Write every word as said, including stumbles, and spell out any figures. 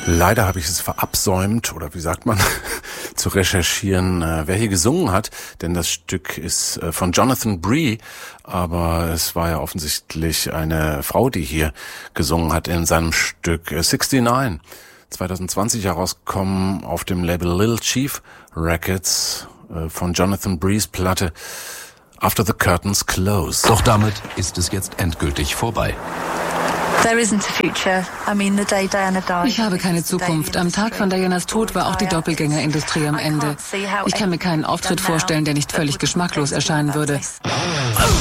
Leider habe ich es verabsäumt, oder wie sagt man, zu recherchieren, äh, wer hier gesungen hat, denn das Stück ist äh, von Jonathan Bree, aber es war ja offensichtlich eine Frau, die hier gesungen hat in seinem Stück äh, sixty-nine, zwanzig zwanzig herausgekommen auf dem Label Lil Chief Records äh, von Jonathan Brees Platte After the Curtains Close. Doch damit ist es jetzt endgültig vorbei. Ich habe keine Zukunft. Am Tag von Dianas Tod war auch die Doppelgängerindustrie am Ende. Ich kann mir keinen Auftritt vorstellen, der nicht völlig geschmacklos erscheinen würde.